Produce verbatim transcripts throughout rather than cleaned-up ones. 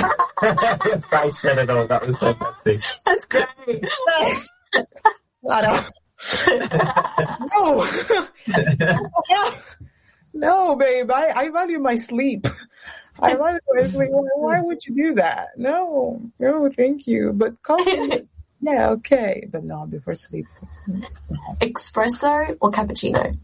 Your face said it all. That was fantastic. That's great. No. No, babe. I, I value my sleep. I value my sleep. Why, why would you do that? No. No, thank you. But coffee, yeah, okay. But not before sleep. Espresso or cappuccino?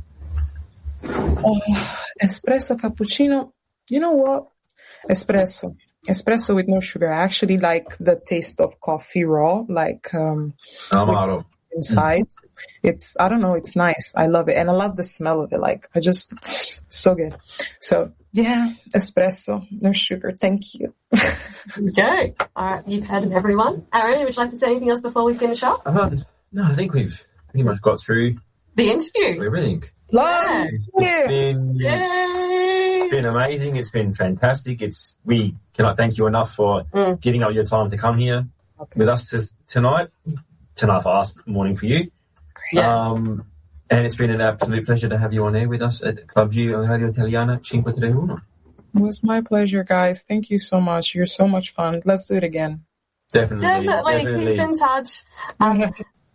Oh, espresso, cappuccino. You know what? Espresso. Espresso with no sugar. I actually like the taste of coffee raw, like um Amaro. inside. Mm. It's, I don't know, it's nice. I love it. And I love the smell of it. Like, I just, so good. So, yeah, espresso, no sugar. Thank you. Okay. All right, you've heard of everyone. Aaron, would you like to say anything else before we finish up? Uh, no, I think we've pretty much got through the interview. Everything. Love it's, it's been Yay! It's been amazing. It's been fantastic. It's we cannot thank you enough for mm. getting up your time to come here okay. with us to, tonight. Tonight for us, morning for you. Yeah. Um, and it's been an absolute pleasure to have you on air with us at Club G on Radio Italiana five tre uno. It was my pleasure, guys. Thank you so much. You're so much fun. Let's do it again. Definitely. Definitely. Definitely. Keep in touch. Um,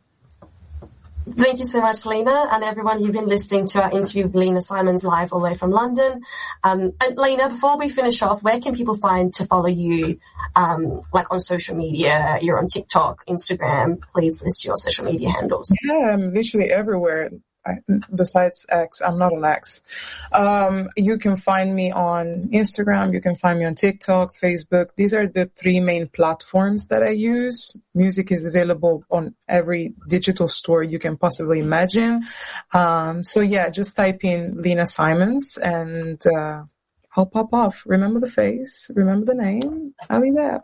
Thank you so much, Lena, and everyone. You've been listening to our interview with Lena Simons live all the way from London. Um, and Lena, before we finish off, where can people find to follow you, um, like on social media? You're on TikTok, Instagram. Please list your social media handles. Yeah, I'm literally everywhere. I, besides X, I'm not an X. Um, you can find me on Instagram. You can find me on TikTok, Facebook. These are the three main platforms that I use. Music is available on every digital store you can possibly imagine. Um, so yeah, just type in Lena Simons and, uh, I'll pop off. Remember the face. Remember the name. I'll be there.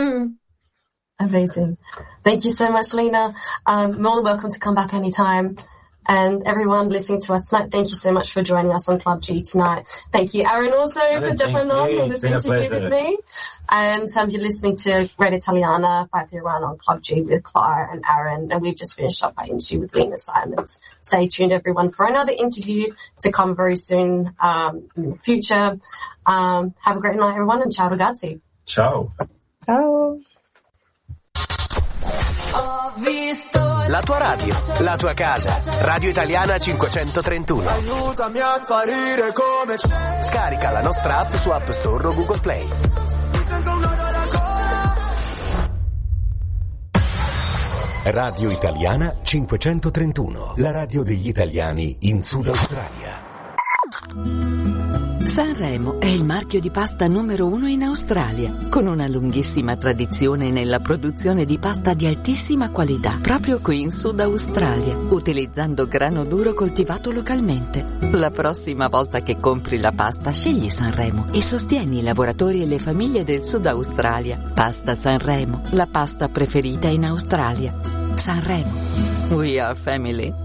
Amazing. Thank you so much, Lena. Um, more than welcome to come back anytime. And everyone listening to us tonight, thank you so much for joining us on Club G tonight. Thank you, Aaron, also for jumping on for this interview with me. And um, you're listening to Radio Italiana five three one on Club G with Clara and Aaron. And we've just finished up our interview with Lena Simons. Stay tuned, everyone, for another interview to come very soon um, in the future. Um, have a great night, everyone, and ciao ragazzi. Ciao. Ciao. La tua radio, la tua casa. Radio Italiana cinquecentotrentuno. Aiutami a sparire come c'è. Scarica la nostra app su App Store o Google Play. Mi sento un nodo alla gola. Radio Italiana cinquecentotrentuno. La radio degli italiani in Sud Australia. Sanremo è il marchio di pasta numero uno in Australia, con una lunghissima tradizione nella produzione di pasta di altissima qualità, proprio qui in Sud Australia, utilizzando grano duro coltivato localmente. La prossima volta che compri la pasta, scegli Sanremo e sostieni i lavoratori e le famiglie del Sud Australia. Pasta Sanremo, la pasta preferita in Australia. Sanremo. We are family.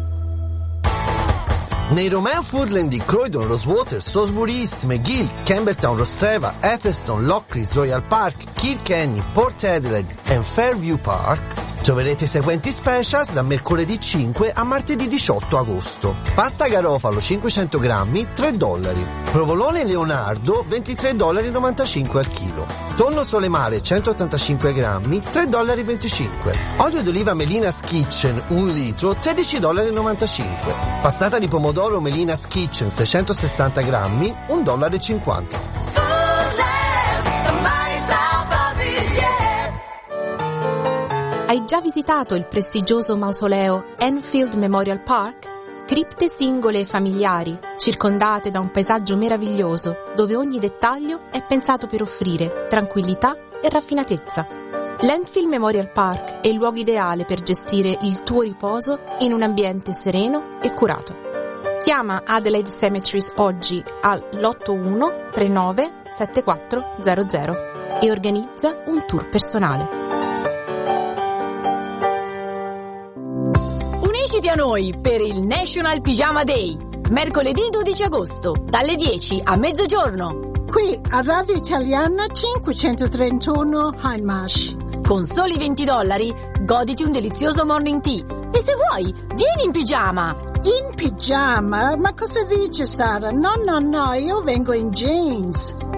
Nei Romeo Foodland di Croydon, Rosewater, Salisbury East, McGill, Campbelltown, Rostreva, Atherstone, Lockleys, Royal Park, Kilkenny, Port Adelaide e Fairview Park troverete i seguenti specials da mercoledì cinque a martedì diciotto agosto. Pasta garofalo cinquecento grammi, tre dollari. Provolone Leonardo, ventitré dollari e novantacinque al chilo. Tonno Sole Mare centottantacinque grammi, tre dollari e venticinque. Olio d'oliva Melina's Kitchen, un litro, tredici dollari e novantacinque. Passata di pomodoro Melina's Kitchen, seicentosessanta grammi, un dollaro e cinquanta. Hai già visitato il prestigioso mausoleo Enfield Memorial Park? Cripte singole e familiari, circondate da un paesaggio meraviglioso, dove ogni dettaglio è pensato per offrire tranquillità e raffinatezza. L'Enfield Memorial Park è il luogo ideale per gestire il tuo riposo in un ambiente sereno e curato. Chiama Adelaide Cemeteries oggi all'otto uno tre nove sette quattro zero zero e organizza un tour personale. Unisciti a noi per il National Pyjama Day, mercoledì dodici agosto, dalle dieci a mezzogiorno. Qui a Radio Italiana cinquecentotrentuno Hindmarsh. Con soli venti dollari, goditi un delizioso morning tea. E se vuoi, vieni in pigiama. In pigiama? Ma cosa dice Sara? No, no, no, io vengo in jeans.